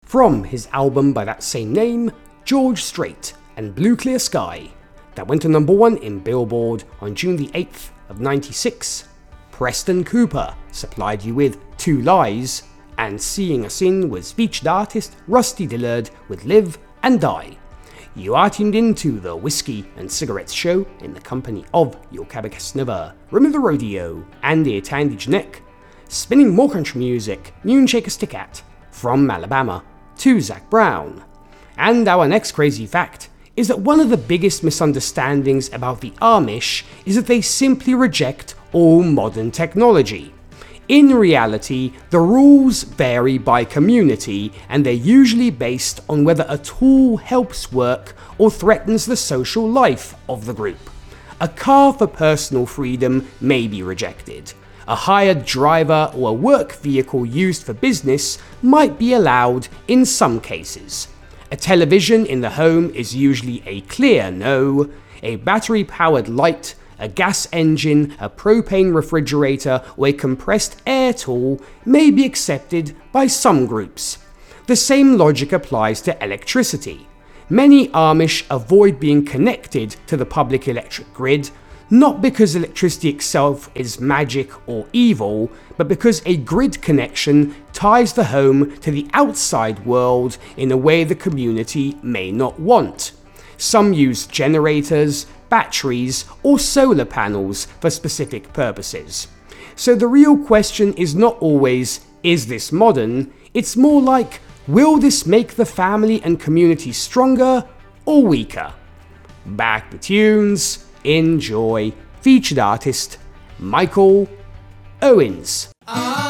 from his album by that same name, George Strait and Blue Clear Sky, that went to number 1 in Billboard on June the 8th of '96. Preston Cooper supplied you with Two Lies, and Seeing Us In was featured artist Rusty Dillard with Live and Die. You are tuned into the Whiskey and Cigarettes Show in the company of your Cabacasnova, Rim of the Rodeo, and the Tandage Neck, spinning more country music, Noon Shaker Stick At, from Alabama to Zac Brown. And our next crazy fact is that one of the biggest misunderstandings about the Amish is that they simply reject all modern technology. In reality, the rules vary by community, and they're usually based on whether a tool helps work or threatens the social life of the group. A car for personal freedom may be rejected. A hired driver or a work vehicle used for business might be allowed in some cases. A television in the home is usually a clear no. A battery-powered light, a gas engine, a propane refrigerator, or a compressed air tool may be accepted by some groups. The same logic applies to electricity. Many Amish avoid being connected to the public electric grid, not because electricity itself is magic or evil, but because a grid connection ties the home to the outside world in a way the community may not want. Some use generators, batteries, or solar panels for specific purposes. So the real question is not always, is this modern? It's more like, will this make the family and community stronger or weaker? Back the tunes, enjoy. Featured artist, Michael Owens.